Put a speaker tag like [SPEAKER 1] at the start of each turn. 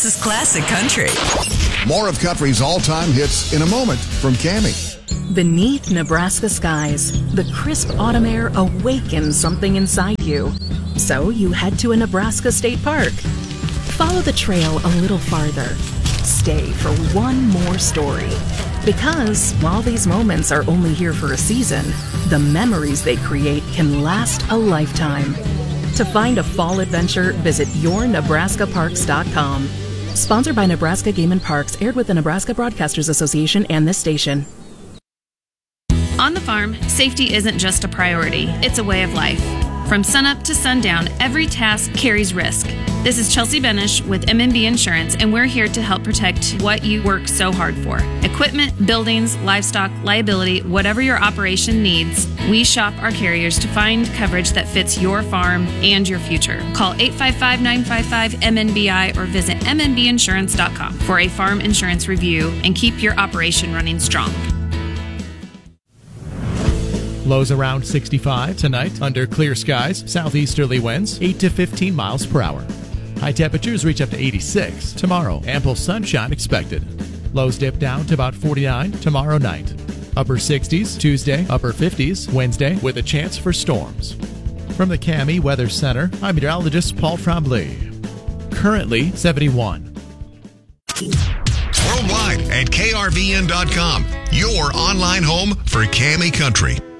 [SPEAKER 1] This is classic country.
[SPEAKER 2] More of country's all-time hits in a moment from Cammie.
[SPEAKER 3] Beneath Nebraska skies, the crisp autumn air awakens something inside you. So you head to a Nebraska state park. Follow the trail a little farther. Stay for one more story. Because while these moments are only here for a season, the memories they create can last a lifetime. To find a fall adventure, visit yournebraskaparks.com. Sponsored by Nebraska Game and Parks, aired with the Nebraska Broadcasters Association and this station.
[SPEAKER 4] On the farm, safety isn't just a priority, it's a way of life. From sunup to sundown, every task carries risk. This is Chelsea Benish with MMB Insurance, and we're here to help protect what you work so hard for. Equipment, buildings, livestock, liability, whatever your operation needs, we shop our carriers to find coverage that fits your farm and your future. Call 855-955-MNBI or visit MNBinsurance.com for a farm insurance review and keep your operation running strong.
[SPEAKER 5] Lows around 65 tonight under clear skies, southeasterly winds 8 to 15 miles per hour. High temperatures reach up to 86 tomorrow. Ample sunshine expected. Lows dip down to about 49 tomorrow night. Upper 60s Tuesday, upper 50s Wednesday with a chance for storms. From the Cammie Weather Center, I'm meteorologist Paul Tremblay. Currently 71.
[SPEAKER 6] Worldwide at KRVN.com, your online home for Cammie Country.